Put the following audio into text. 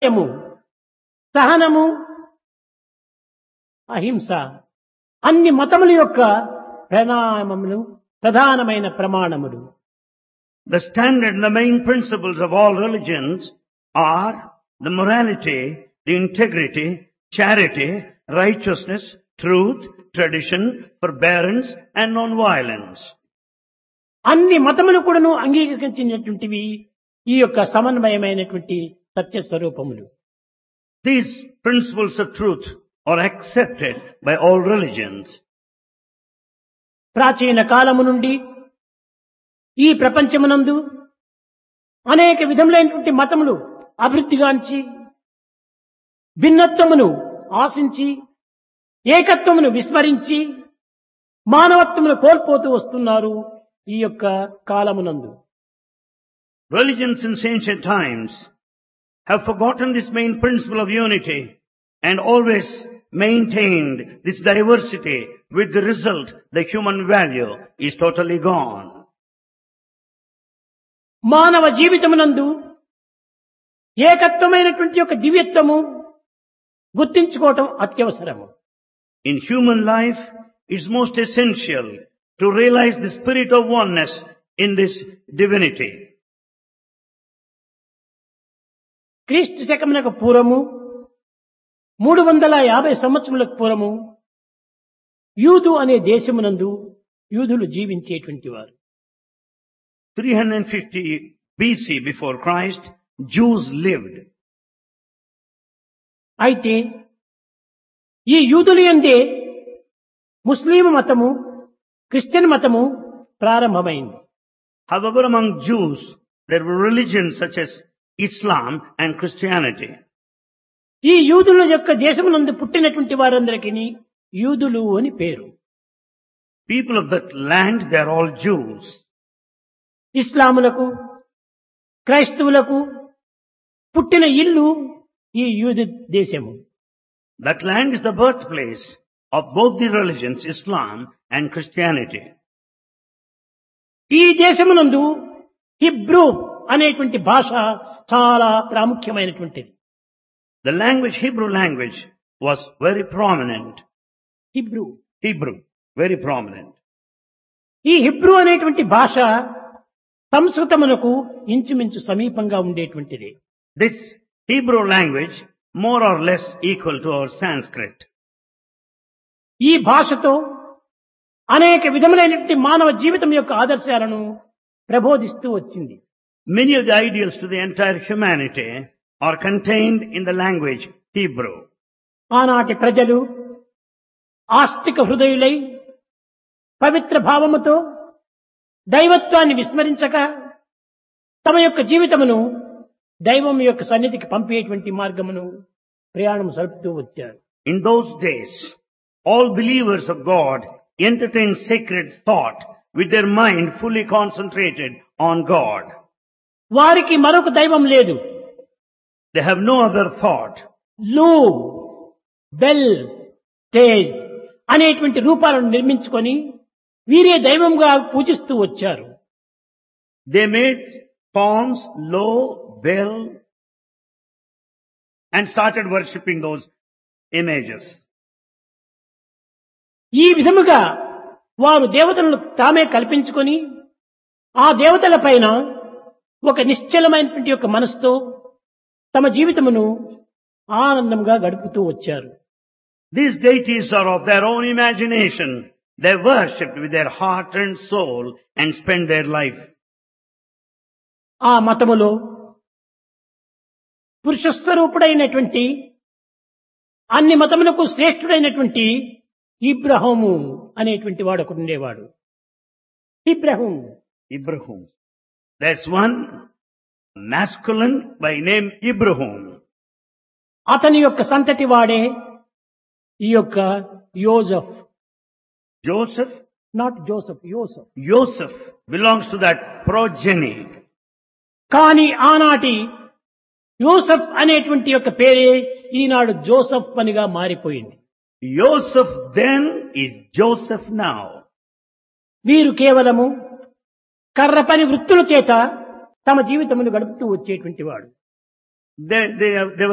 సత్యము, సహనము, అహింస అన్ని మతముల యొక్క ప్రధానమైన ప్రమాణములు. The standard and the main principles of all religions are the morality, the integrity, charity, righteousness, truth, tradition, forbearance and non-violence. అన్ని మతములు కూడాను అంగీకరించినటువంటివి ఈ యొక్క సమన్వయమైనటువంటి సత్య స్వరూపములు. These principles of truth are accepted by all religions. ప్రాచీన కాలము నుండి ఈ ప్రపంచమునందు అనేక విధములైనటువంటి మతములు అభివృద్ధిగాంచి భిన్నత్వమును ఆశించి ఏకత్వమును విస్మరించి మానవత్వమును కోల్పోతూ వస్తున్నారు ఈ యొక్క కాలమునందు. Religions in ancient times have forgotten this main principle of unity and always maintained this diversity, with the result the human value is totally gone. మానవ జీవితమునందు ఏకత్వమైనటువంటి యొక్క దివ్యత్వము గుర్తించుకోవటం అత్యవసరము. In human life, it's most essential to realize the spirit of oneness in this divinity. క్రీస్తు శకమునకు పూర్వము 350 సంవత్సరములకు పూర్వము యూదు అనే దేశమునందు యూదులు జీవించేటువంటి వారు. 350 BC before Christ, Jews lived. అయితే ఈ యూదుల యందే ముస్లిం మతము, క్రిస్టియన్ మతము ప్రారంభమైంది. However, among Jews, there were religions such as Islam and Christianity. ఈ యూదుల యొక్క దేశమునందు పుట్టినటువంటి వారందరికీ యూదులు అని పేరు. People of that land, they are all Jews. ఇస్లాములకు, క్రైస్తవులకు పుట్టిన ఇల్లు ఈ యూదు దేశము. That land is the birthplace of both the religions, Islam and Christianity. ఈ దేశమునందు హిబ్రూ అనేటువంటి భాష చాలా ప్రాముఖ్యమైనటువంటిది. The language, Hebrew language, was very prominent. Hebrew, very prominent. ఈ హిబ్రూ అనేటువంటి భాష సంస్కృతమునకు ఇంచుమించు సమీపంగా ఉండేటువంటిది. This Hebrew language more or less equal to our Sanskrit. ఈ భాషతో అనేక విధములైనటువంటి మానవ జీవితం యొక్క ఆదర్శాలను ప్రబోధిస్తూ వచ్చింది. Many of the ideals to the entire humanity are contained in the language Hebrew. ఆనాటి ప్రజలు ఆస్తిక హృదయులై పవిత్ర భావముతో దైవత్వాన్ని విస్మరించక తమ యొక్క జీవితమును దైవం యొక్క సన్నిధికి పంపేటువంటి మార్గమును ప్రయాణం సరుపుతూ వచ్చారు. In those days, all believers of God entertained sacred thought with their mind fully concentrated on God. వారికి మరొక దైవం లేదు. They have no other thought. లూ, బెల్, తేజ్ అనేటువంటి రూపాలను నిర్మించుకొని వీరే దైవంగా పూజిస్తూ వచ్చారు. They made forms, Lo, Bel, and started worshipping those images. ఈ విధముగా వారు దేవతలను తామే కల్పించుకొని ఆ దేవతల పైన ఒక నిశ్చలమైనటువంటి యొక్క మనసుతో తమ జీవితమును ఆనందంగా గడుపుతూ వచ్చారు. These deities are of their own imagination. They worshipped with their heart and soul and spent their life. ఆ మతములో పురుషస్వరూపుడైనటువంటి అన్ని మతములకు శ్రేష్ఠుడైనటువంటి ఇబ్రాహీము అనేటువంటి వాడు ఒకడు ఉండేవాడు. Ibrahim. There's one masculine by name Ibrahim. అతని యొక్క సంతతి వాడే ఈ యొక్క యోసెఫ్. Joseph? Not Joseph, యోసెఫ్. Joseph belongs to that progeny. కానీ ఆనాటి యోసెఫ్ అనేటువంటి యొక్క పేరే ఈనాడు జోసెఫ్ పనిగా మారిపోయింది. Joseph then is Joseph now. వీరు కేవలము కర్ర పని వృత్తుల చేత తమ జీవితమును గడుపుతూ వచ్చేటువంటి వాడు. They were